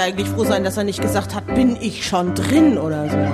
Eigentlich froh sein, dass er nicht gesagt hat, bin ich schon drin oder sowas.